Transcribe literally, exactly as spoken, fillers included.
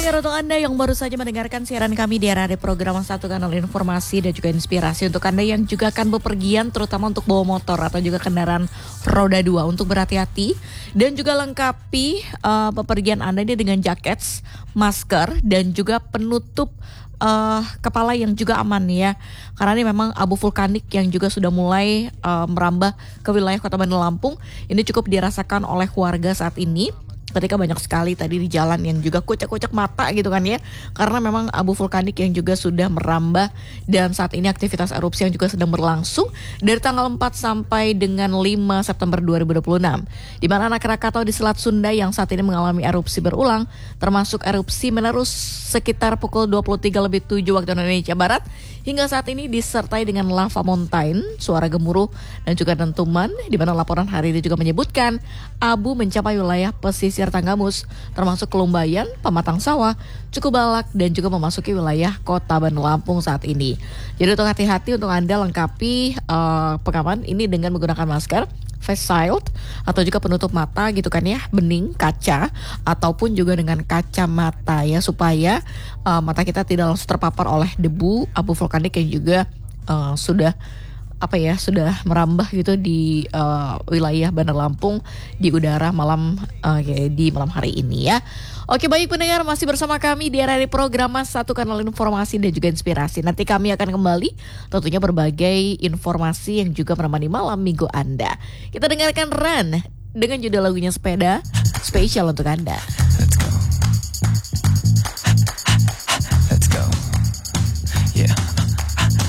pendengar, untuk Anda yang baru saja mendengarkan siaran kami di R R D program satu kanal informasi dan juga inspirasi, untuk Anda yang juga akan bepergian terutama untuk bawa motor atau juga kendaraan roda dua, untuk berhati-hati dan juga lengkapi uh, bepergian Anda ini dengan jaket, masker dan juga penutup Uh, kepala yang juga aman ya, karena ini memang abu vulkanik yang juga sudah mulai uh, merambah ke wilayah Kota Bandar Lampung. Ini cukup dirasakan oleh warga saat ini, ketika banyak sekali tadi di jalan yang juga kucek-kucek mata gitu kan ya, karena memang abu vulkanik yang juga sudah merambah dan saat ini aktivitas erupsi yang juga sedang berlangsung dari tanggal empat sampai dengan lima September dua ribu dua puluh enam, di mana anak Krakatau di Selat Sunda yang saat ini mengalami erupsi berulang, termasuk erupsi menerus sekitar pukul dua puluh tiga lebih tujuh waktu Indonesia Barat. Hingga saat ini disertai dengan lava mountain, suara gemuruh dan juga dentuman, di mana laporan hari ini juga menyebutkan abu mencapai wilayah pesisir Tanggamus, termasuk Kelumbayan, Pematang Sawah, Cukubalak dan juga memasuki wilayah Kota Bandar Lampung saat ini. Jadi untuk hati-hati, untuk Anda lengkapi uh, pengaman ini dengan menggunakan masker, face shield atau juga penutup mata gitu kan ya, bening, kaca ataupun juga dengan kacamata ya, supaya uh, mata kita tidak langsung terpapar oleh debu abu vulkanik yang juga uh, sudah apa ya sudah merambah gitu di uh, wilayah Bandar Lampung di udara malam uh, di malam hari ini ya. Oke, baik pendengar, masih bersama kami di R R D program satu kanal informasi dan juga inspirasi. Nanti kami akan kembali tentunya berbagai informasi yang juga menemani malam minggu Anda. Kita dengarkan Run dengan judul lagunya Sepeda, spesial untuk Anda.